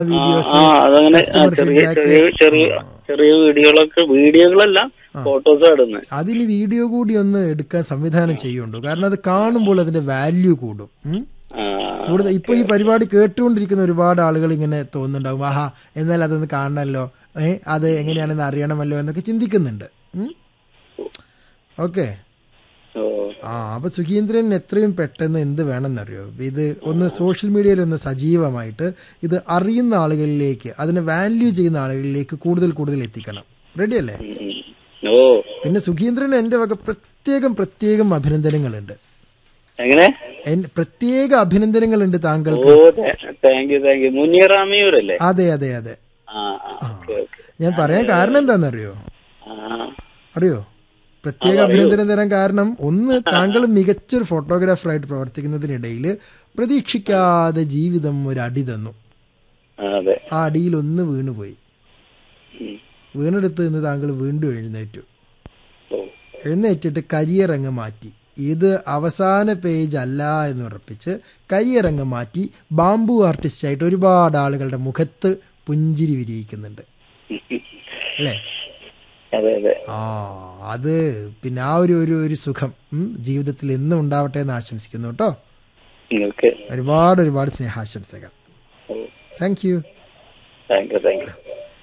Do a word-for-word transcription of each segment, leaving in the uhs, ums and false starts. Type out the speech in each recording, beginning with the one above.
ആ വീഡിയോസ്, ആ അതങ്ങനെ ആ, കസ്റ്റമർ ചെറിയ ഫീഡ്ബാക്ക്. ചെറിയ ചെറിയ ചെറിയ വീഡിയോകളൊക്കെ വീഡിയോകളല്ല ഫോട്ടോസ് ഇടുന്നത്. അതിന് വീഡിയോ കൂടി ഒന്ന് എടുക്കാൻ സംവിധാനം ചെയ്യുന്നുണ്ടോ? കാരണം അത് കാണുമ്പോൾ അതിന്റെ വാല്യൂ കൂടും. ഉം. ആ കൂടുതൽ ഇപ്പൊ ഓക്കെ ഈ ഓക്കെ. പരിപാടി കേട്ടുകൊണ്ടിരിക്കുന്ന ഒരുപാട് ആളുകൾ ഇങ്ങനെ തോന്നുന്നുണ്ടാവും, ആഹാ എന്നാൽ അതൊന്ന് കാണണമല്ലോ, ഏഹ് അത് എങ്ങനെയാണെന്ന് അറിയണമല്ലോ എന്നൊക്കെ ചിന്തിക്കുന്നുണ്ട്. ഓക്കെ. ഓ ആ അപ്പൊ സുഖീന്ദ്രൻ എത്രയും പെട്ടെന്ന് എന്ത് വേണമെന്നറിയോ, ഇത് ഒന്ന് സോഷ്യൽ മീഡിയയിൽ ഒന്ന് സജീവമായിട്ട് ഇത് അറിയുന്ന ആളുകളിലേക്ക്, അതിനെ വാല്യൂ ചെയ്യുന്ന ആളുകളിലേക്ക് കൂടുതൽ കൂടുതൽ എത്തിക്കണം. റെഡി അല്ലേ? ഉം, ഉം. ഓ പിന്നെ സുഖീന്ദ്രൻ എൻ്റെ വക പ്രത്യേകം പ്രത്യേകം അഭിനന്ദനങ്ങളുണ്ട്. എങ്ങനെ? എൻ- പ്രത്യേക അഭിനന്ദനങ്ങളുണ്ട് ഓ താങ്കൾക്ക്. Thank you thank you. Muneer ആമിയൂരല്ലേ? അതെ അതെ അതെ. ആ ആ ഓക്കെ ഓക്കെ. ഞാൻ പറയാൻ കാരണം എന്താണെന്നറിയോ? ആ അറിയോ? പ്രത്യേക പറയൂ. അഭിനന്ദനം തരാൻ കാരണം, ഒന്ന്, താങ്കൾ മികച്ചൊരു ഫോട്ടോഗ്രാഫറായിട്ട് പ്രവർത്തിക്കുന്നതിനിടയിൽ പ്രതീക്ഷിക്കാതെ ജീവിതം ഒരു അടി തന്നു. ആ, അതെ. ആ അടിയിൽ ഒന്ന് വീണുപോയി. ഉം. വീണെടുത്ത് നിന്ന് താങ്കൾ വീണ്ടും എഴുന്നേറ്റു. ഓ എഴുന്നേറ്റിട്ട് കരിയർ അങ്ങ് മാറ്റി. ഇത് അവസാന പേജ് അല്ല എന്ന് ഉറപ്പിച്ച് കരിയർ അങ്ങ് മാറ്റി ബാംബു ആർട്ടിസ്റ്റായിട്ട് ഒരുപാട് ആളുകളുടെ മുഖത്ത് പുഞ്ചിരി വിരിയിക്കുന്നുണ്ട് അല്ലേ? അതെ അതെ. ആ അത് പിന്നെ ആ ഒരു ഒരു ഒരു സുഖം ഉം, ജീവിതത്തിൽ എന്നും ഉണ്ടാവട്ടെ എന്ന് ആശംസിക്കുന്നു കേട്ടോ. നിങ്ങൾക്ക് ഒരുപാട് ഒരുപാട് സ്നേഹാശംസകൾ. Thank you. Thank you thank you.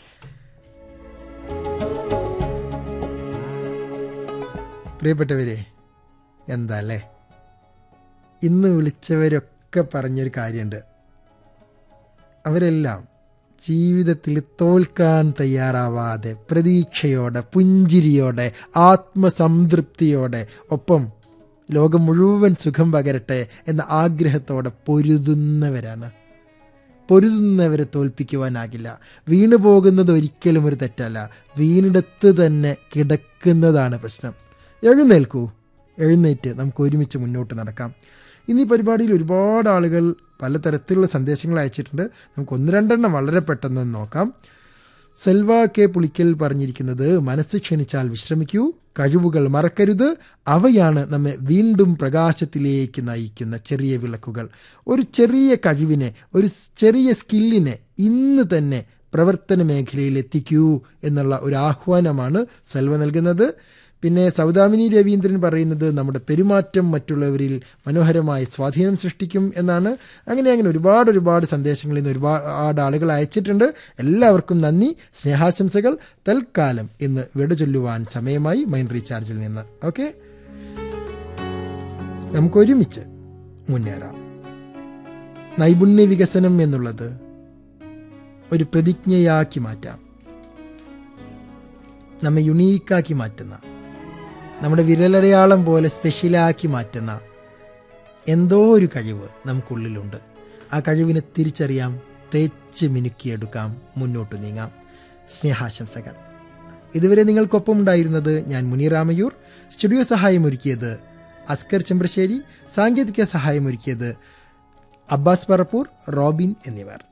പ്രിയപ്പെട്ടവരെ, എന്താ അല്ലേ, ഇന്ന് വിളിച്ചവരൊക്കെ പറഞ്ഞൊരു കാര്യമുണ്ട്. അവരെല്ലാം ജീവിതത്തിൽ തോൽക്കാൻ തയ്യാറാവാതെ പ്രതീക്ഷയോടെ, പുഞ്ചിരിയോടെ, ആത്മസംതൃപ്തിയോടെ, ഒപ്പം ലോകം മുഴുവൻ സുഖം പകരട്ടെ എന്ന ആഗ്രഹത്തോടെ പൊരുതുന്നവരാണ്. പൊരുതുന്നവരെ തോൽപ്പിക്കുവാനാകില്ല. വീണു പോകുന്നത് ഒരിക്കലും ഒരു തെറ്റല്ല, വീണിടത്ത് തന്നെ കിടക്കുന്നതാണ് പ്രശ്നം. എഴുന്നേൽക്കൂ, എഴുന്നേറ്റ് നമുക്ക് ഒരുമിച്ച് മുന്നോട്ട് നടക്കാം. ഇന്നീ പരിപാടിയിൽ ഒരുപാട് ആളുകൾ പലതരത്തിലുള്ള സന്ദേശങ്ങൾ അയച്ചിട്ടുണ്ട്. നമുക്ക് ഒന്ന് രണ്ടെണ്ണം വളരെ പെട്ടെന്ന് നോക്കാം. സെൽവ കെ പുളിക്കൽ പറഞ്ഞിരിക്കുന്നത്, മനസ്സ് ക്ഷണിച്ചാൽ വിശ്രമിക്കൂ, കഴിവുകൾ മറക്കരുത്, അവയാണ് നമ്മെ വീണ്ടും പ്രകാശത്തിലേക്ക് നയിക്കുന്ന ചെറിയ വിളക്കുകൾ. ഒരു ചെറിയ കഴിവിനെ, ഒരു ചെറിയ സ്കില്ലിനെ ഇന്ന് തന്നെ പ്രവർത്തന മേഖലയിൽ എത്തിക്കൂ എന്നുള്ള ഒരു ആഹ്വാനമാണ് സെൽവ നൽകുന്നത്. പിന്നെ സൗദാമിനി രവീന്ദ്രൻ പറയുന്നത്, നമ്മുടെ പെരുമാറ്റം മറ്റുള്ളവരിൽ മനോഹരമായ സ്വാധീനം സൃഷ്ടിക്കും എന്നാണ്. അങ്ങനെ അങ്ങനെ ഒരുപാട് ഒരുപാട് സന്ദേശങ്ങളിൽ നിന്ന് ഒരുപാട് ആളുകൾ അയച്ചിട്ടുണ്ട്. എല്ലാവർക്കും നന്ദി, സ്നേഹാശംസകൾ. തൽക്കാലം ഇന്ന് വിട ചൊല്ലുവാൻ സമയമായി മൈൻഡ് റീചാർജിൽ നിന്ന്. ഓക്കെ, നമുക്കൊരുമിച്ച് മുന്നേറാം. നൈപുണ്യ വികസനം എന്നുള്ളത് ഒരു പ്രതിജ്ഞയാക്കി മാറ്റാം. നമ്മെ യുണീക്കാക്കി മാറ്റുന്ന, നമ്മുടെ വിരലടയാളം പോലെ സ്പെഷ്യലാക്കി മാറ്റുന്ന എന്തോ ഒരു കഴിവ് നമുക്കുള്ളിലുണ്ട്. ആ കഴിവിനെ തിരിച്ചറിയാം, തേച്ച് മിനുക്കിയെടുക്കാം, മുന്നോട്ട് നീങ്ങാം. സ്നേഹാശംസകൾ. ഇതുവരെ നിങ്ങൾക്കൊപ്പം ഉണ്ടായിരുന്നത് ഞാൻ മുനീർ ആമയൂർ. സ്റ്റുഡിയോ സഹായമൊരുക്കിയത് അസ്കർ ചെമ്പ്രശ്ശേരി, സാങ്കേതിക സഹായമൊരുക്കിയത് അബ്ബാസ് പറപ്പൂർ, റോബിൻ എന്നിവർ.